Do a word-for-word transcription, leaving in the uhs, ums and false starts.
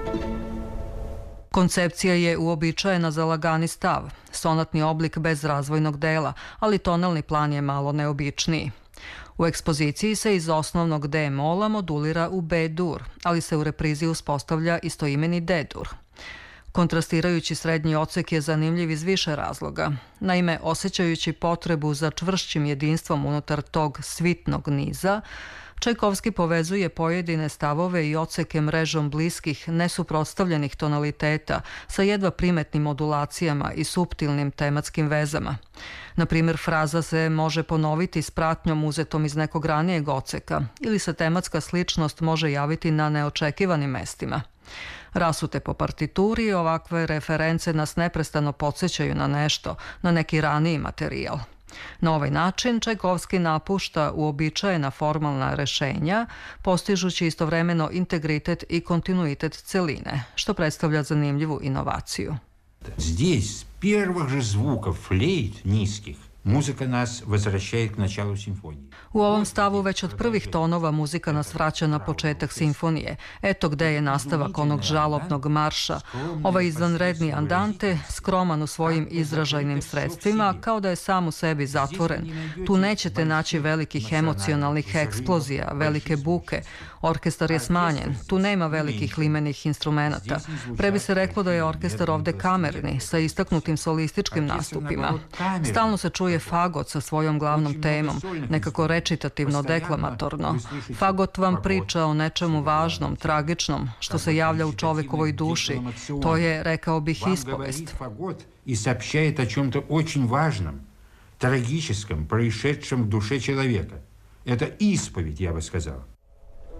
Koncepcija je uobičajena za lagani stav, sonatni oblik bez razvojnog dela, ali tonalni plan je malo neobičniji. U ekspoziciji se iz osnovnog D-mola modulira u B-dur, ali se u reprizi uspostavlja istoimeni D-dur. Kontrastirajući srednji odsek je zanimljiv iz više razloga. Naime, osjećajući potrebu za čvršćim jedinstvom unutar tog svitnog niza, Čajkovski povezuje pojedine stavove i odseke mrežom bliskih, nesuprotstavljenih tonaliteta sa jedva primetnim modulacijama i suptilnim tematskim vezama. Na primjer, fraza se može ponoviti s pratnjom uzetom iz nekog ranijeg odseka ili se tematska sličnost može javiti na neočekivanim mestima. Rasute po partituri, ovakve reference nas neprestano podsjećaju na nešto, na neki raniji materijal. Na ovaj način Čajkovski napušta uobičajena formalna rešenja, postižući istovremeno integritet i kontinuitet celine, što predstavlja zanimljivu inovaciju. Здесь с первых же звуков флейт низких muzika nas возвращает к началу симфонии. U ovom stavu već od prvih tonova muzika nas vraća na početak simfonije. Eto gde je nastavak onog žalobnog marša. Ovaj izvanredni andante, skroman u svojim izražajnim sredstvima, kao da je sam u sebi zatvoren. Tu nećete naći velikih emocionalnih eksplozija, velike buke. Orkestar je smanjen, tu nema velikih limenih instrumenata. Pre bi se reklo da je orkestar ovde kamerni, sa istaknutim solističkim nastupima. Stalno se čuje fagot sa svojom glavnom temom, nekako rečitativno, deklamatorno. Fagot vam priča o nečemu važnom, tragičnom, što se javlja u čovekovoj duši. To je, rekao bih, ispovest. I сообщает о чем-то очень важном, трагическом, происшедшем в душе человека. Это исповедь, я бы сказал.